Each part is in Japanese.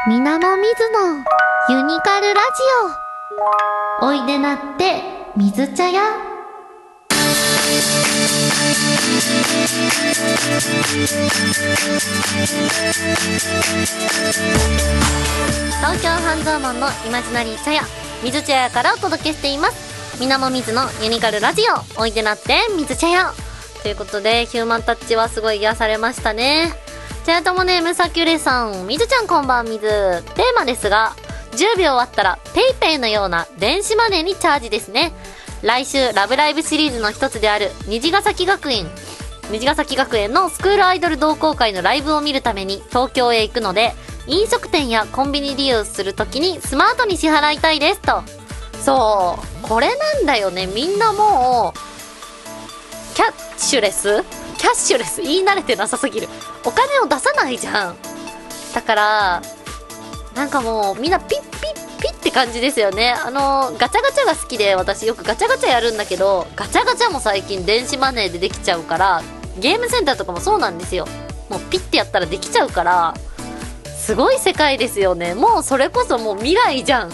みなもみずのユニカルラジオ。おいでなって水茶屋。東京半蔵門のイマジナリー茶屋、水茶屋からお届けしています。みなもみずのユニカルラジオ、おいでなって水茶屋ということで、ヒューマンタッチはすごい癒されましたね。チャートもネームさきゅれさん、みずちゃんこんばんみず。テーマですが、10秒あったらペイペイのような電子マネーにチャージですね。来週ラブライブシリーズの一つである虹ヶ崎学園のスクールアイドル同好会のライブを見るために東京へ行くので、飲食店やコンビニ利用するときにスマートに支払いたいですと。そう、これなんだよね。みんなもうキャッシュレス言い慣れてなさすぎる。お金を出さないじゃん。だからなんかもうみんなピッピッピッって感じですよね。ガチャガチャが好きで、私よくガチャガチャやるんだけど、ガチャガチャも最近電子マネーでできちゃうから、ゲームセンターとかもそうなんですよ。もうピッてやったらできちゃうから、すごい世界ですよね。もうそれこそもう未来じゃん。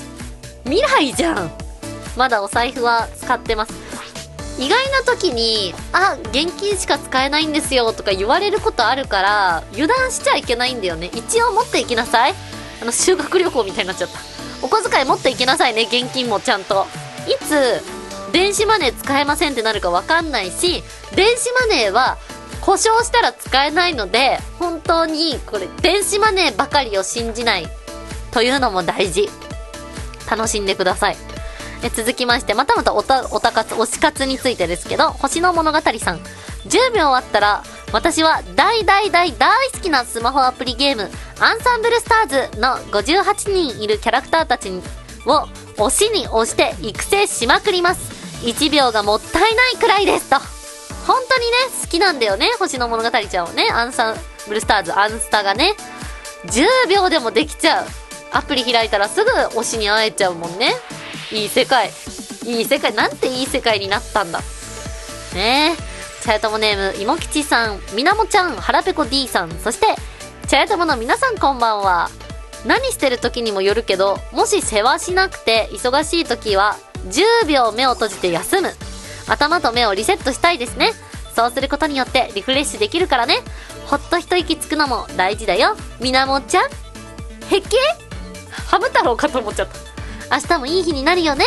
まだお財布は使ってます。意外な時に現金しか使えないんですよとか言われることあるから、油断しちゃいけないんだよね。一応持っていきなさい。修学旅行みたいになっちゃった。お小遣い持っていきなさいね。現金もちゃんと。いつ電子マネー使えませんってなるか分かんないし、電子マネーは故障したら使えないので、本当にこれ電子マネーばかりを信じないというのも大事。楽しんでください。続きまして、また推し活についてですけど、星の物語さん、10秒あったら私は大好きなスマホアプリゲームアンサンブルスターズの58人いるキャラクターたちを推しに推して育成しまくります。1秒がもったいないくらいですと。本当にね、好きなんだよね、星の物語ちゃんをね。アンサンブルスターズ、アンスタがね、10秒でもできちゃう。アプリ開いたらすぐ推しに会えちゃうもんね。いい世界、なんていい世界になったんだね。チャヤトモネームいもきちさん、みなもちゃん、はらぺこ D さん、そしてチャヤトモの皆さんこんばんは。何してる時にもよるけど、もし世話しなくて忙しい時は10秒目を閉じて休む。頭と目をリセットしたいですね。そうすることによってリフレッシュできるからね。ほっと一息つくのも大事だよ。みなもちゃん、へっけハム太郎かと思っちゃった。明日もいい日になるよね。